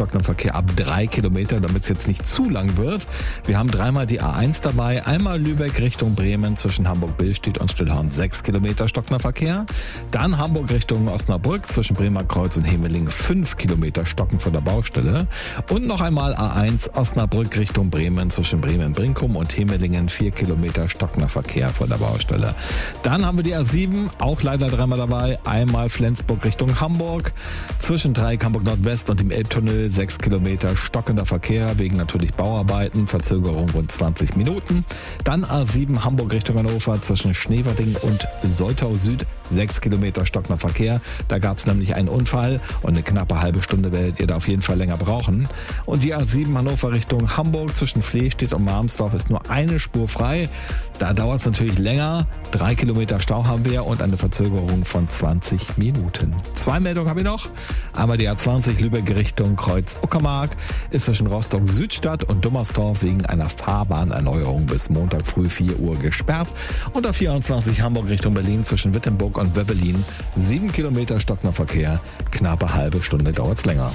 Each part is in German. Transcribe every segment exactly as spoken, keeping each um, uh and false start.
stockenden Verkehr ab drei Kilometer, damit es jetzt nicht zu lang wird. Wir haben dreimal die A eins dabei, einmal Lübeck Richtung Bremen zwischen Hamburg-Billstedt und Stillhorn sechs Kilometer stockender Verkehr. Dann Hamburg Richtung Osnabrück zwischen Bremer Kreuz und Hemeling fünf Kilometer stocken von der Baustelle. Und noch einmal A eins Osnabrück Richtung Bremen zwischen Bremen-Brinkum und Hemelingen vier Kilometer stockender Verkehr von der Baustelle. Dann haben wir die A sieben, auch leider dreimal dabei, einmal Flensburg Richtung Hamburg zwischen Dreieck Hamburg Nordwest und dem Elbtunnel sechs Kilometer stockender Verkehr wegen natürlich Bauarbeiten, Verzögerung rund zwanzig Minuten. Dann A sieben Hamburg Richtung Hannover zwischen Schneverding und Soltau Süd sechs Kilometer stockender Verkehr. Da gab es nämlich einen Unfall und eine knappe halbe Stunde werdet ihr da auf jeden Fall länger brauchen. Und die A sieben Hannover Richtung Hamburg zwischen Flehstedt und Marmsdorf ist nur eine Spur frei. Da dauert es natürlich länger. Drei Kilometer Stau haben wir und eine Verzögerung von zwanzig Minuten. Zwei Meldungen habe ich noch. Einmal die A zwanzig Lübeck Richtung Kreuz-Uckermark ist zwischen Rostock Südstadt und Dummersdorf wegen einer Fahrbahnerneuerung bis Montag früh vier Uhr gesperrt. Und A vierundzwanzig Hamburg Richtung Berlin zwischen Wittenburg und Wöbbelin sieben Kilometer stockender Verkehr. Knappe halbe Stunde dauert es länger.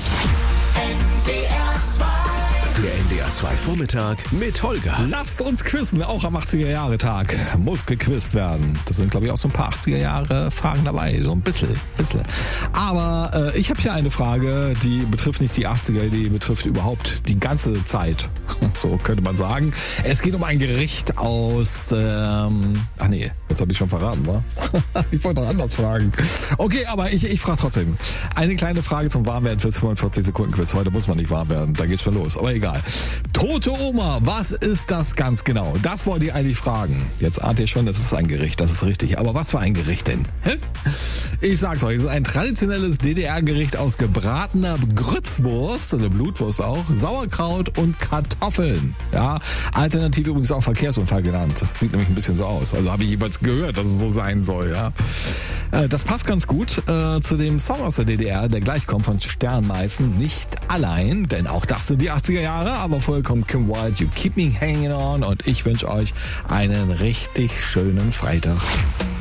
Der N D R zwei Vormittag mit Holger. Lasst uns quizzen, auch am achtziger-Jahre-Tag. Muss gequizt werden. Das sind, glaube ich, auch so ein paar achtziger-Jahre-Fragen dabei. So ein bisschen, bisschen. Aber äh, ich habe hier eine Frage, die betrifft nicht die achtziger, die betrifft überhaupt die ganze Zeit. So könnte man sagen. Es geht um ein Gericht aus... Ähm, ach nee, jetzt habe ich schon verraten, wa? Ich wollte noch anders fragen. Okay, aber ich, ich frage trotzdem. Eine kleine Frage zum Warmwerden fürs fünfundvierzig-Sekunden-Quiz. Heute muss man nicht warm werden, da geht's schon los. Aber egal. Tote Oma, was ist das ganz genau? Das wollt ihr eigentlich fragen. Jetzt ahnt ihr schon, das ist ein Gericht, das ist richtig. Aber was für ein Gericht denn? Hä? Ich sag's euch, es ist ein traditionelles D D R-Gericht aus gebratener Grützwurst, eine Blutwurst auch, Sauerkraut und Kartoffeln. Ja, alternativ übrigens auch Verkehrsunfall genannt. Sieht nämlich ein bisschen so aus. Also habe ich jeweils gehört, dass es so sein soll. Ja, das passt ganz gut äh, zu dem Song aus der D D R, der gleich kommt von Sternmeißen. Nicht allein, denn auch das sind die achtziger Jahre, aber vorher kommt Kim Wilde, You Keep Me Hanging On und ich wünsche euch einen richtig schönen Freitag.